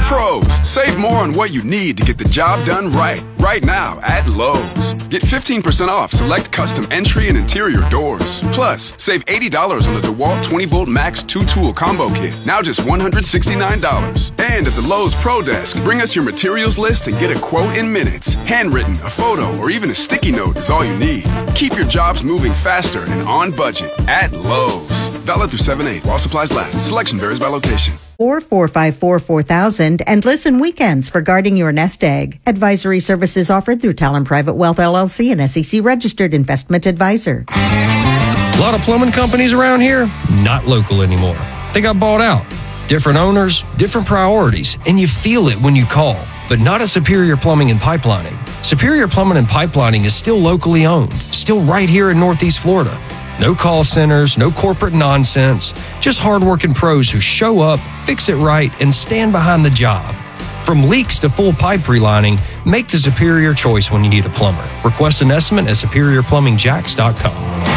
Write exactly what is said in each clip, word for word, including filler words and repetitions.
Pros, save more on what you need to get the job done right. Right now at Lowe's. Get fifteen percent off select custom entry and interior doors. Plus, save eighty dollars on the DeWalt twenty volt Max two tool combo kit. Now just one hundred sixty-nine dollars. And at the Lowe's Pro Desk, bring us your materials list and get a quote in minutes. Handwritten, a photo, or even a sticky note is all you need. Keep your jobs moving faster and on budget at Lowe's. Valid through seven eight while supplies last. Selection varies by location. Or four five four, four thousand and listen weekends for guarding your nest egg. Advisory services offered through Talon Private Wealth L L C, an S E C registered investment advisor. A lot of plumbing companies around here, not local anymore. They got bought out. Different owners, different priorities, and you feel it when you call. But not at Superior Plumbing and Pipelining. Superior Plumbing and Pipelining is still locally owned, still right here in Northeast Florida. No call centers, no corporate nonsense, just hardworking pros who show up, fix it right, and stand behind the job. From leaks to full pipe relining, make the superior choice when you need a plumber. Request an estimate at superior plumbing jacks dot com.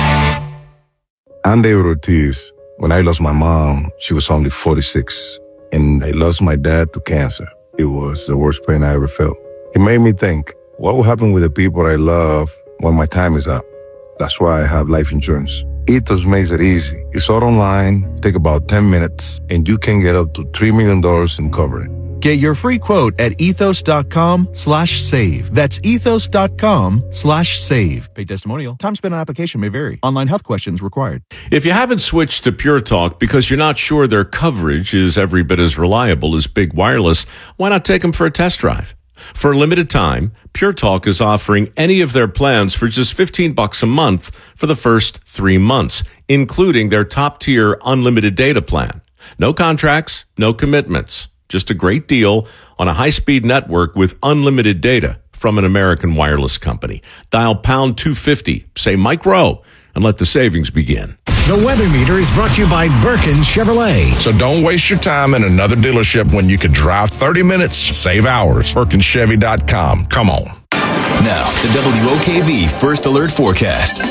I'm David Ortiz. When I lost my mom, she was only forty-six, and I lost my dad to cancer. It was the worst pain I ever felt. It made me think, what will happen with the people I love when my time is up? That's why I have life insurance. Ethos makes it easy. It's all online, take about ten minutes, and you can get up to three million dollars in coverage. Get your free quote at ethos.com slash save. That's ethos.com slash save. Paid testimonial. Time spent on application may vary. Online health questions required. If you haven't switched to Pure Talk because you're not sure their coverage is every bit as reliable as Big Wireless, why not take them for a test drive? For a limited time, Pure Talk is offering any of their plans for just fifteen bucks a month for the first three months, including their top-tier unlimited data plan. No contracts, no commitments. Just a great deal on a high-speed network with unlimited data from an American wireless company. Dial pound two fifty, say Mike Rowe, and let the savings begin. The Weather Meter is brought to you by Birkin Chevrolet. So don't waste your time in another dealership when you could drive thirty minutes, save hours. Birkin Chevy dot com. Come on. Now, the W O K V First Alert Forecast.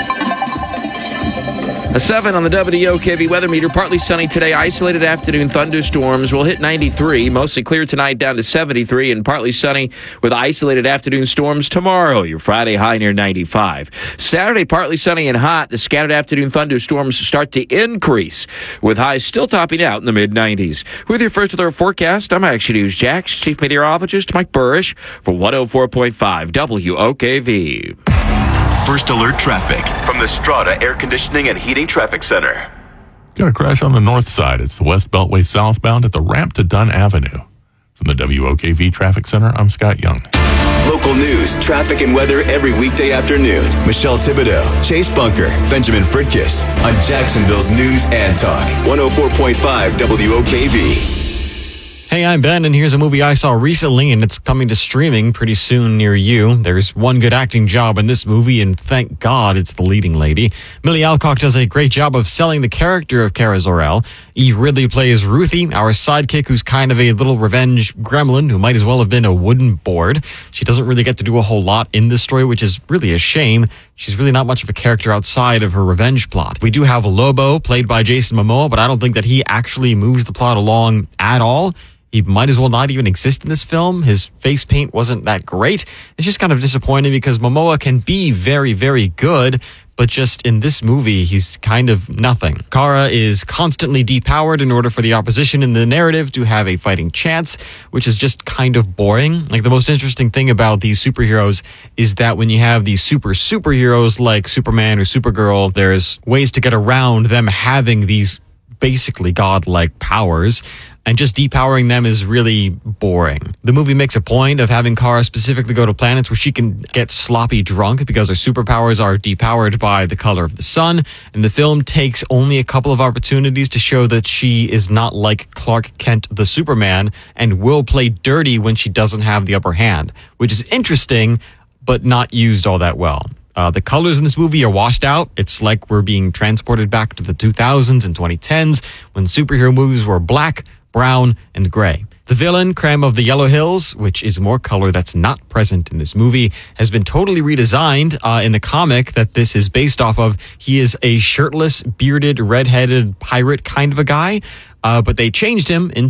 A seven on the W O K V weather meter. Partly sunny today. Isolated afternoon thunderstorms will hit ninety-three. Mostly clear tonight down to seventy-three. And partly sunny with isolated afternoon storms tomorrow. Your Friday high near ninety-five. Saturday partly sunny and hot. The scattered afternoon thunderstorms start to increase with highs still topping out in the mid nineties. With your First Alert Forecast, I'm Action News Jax Chief Meteorologist Mike Burrish for one oh four point five W O K V. First Alert Traffic from the Strata Air Conditioning and Heating Traffic Center. Got a crash on the north side. It's the West Beltway southbound at the ramp to Dunn Avenue. From the W O K V Traffic Center, I'm Scott Young. Local news, traffic, and weather every weekday afternoon. Michelle Thibodeau, Chase Bunker, Benjamin Fritkiss on Jacksonville's News and Talk. one oh four point five W O K V. Hey, I'm Ben, and here's a movie I saw recently, and it's coming to streaming pretty soon near you. There's one good acting job in this movie, and thank God it's the leading lady. Millie Alcock does a great job of selling the character of Kara Zor-El. Eve Ridley plays Ruthie, our sidekick, who's kind of a little revenge gremlin who might as well have been a wooden board. She doesn't really get to do a whole lot in this story, which is really a shame. She's really not much of a character outside of her revenge plot. We do have Lobo, played by Jason Momoa, but I don't think that he actually moves the plot along at all. He might as well not even exist in this film. His face paint wasn't that great. It's just kind of disappointing because Momoa can be very, very good, but just in this movie, he's kind of nothing. Kara is constantly depowered in order for the opposition in the narrative to have a fighting chance, which is just kind of boring. Like, the most interesting thing about these superheroes is that when you have these super superheroes like Superman or Supergirl, there's ways to get around them having these basically godlike powers, and just depowering them is really boring. The movie makes a point of having Kara specifically go to planets where she can get sloppy drunk because her superpowers are depowered by the color of the sun, and the film takes only a couple of opportunities to show that she is not like Clark Kent the Superman and will play dirty when she doesn't have the upper hand, which is interesting, but not used all that well. Uh, the colors in this movie are washed out. It's like we're being transported back to the two thousands and twenty tens when superhero movies were black, brown, and gray. The villain, Cram of the Yellow Hills, which is more color that's not present in this movie, has been totally redesigned uh, in the comic that this is based off of. He is a shirtless, bearded, red-headed pirate kind of a guy. Uh, but they changed him in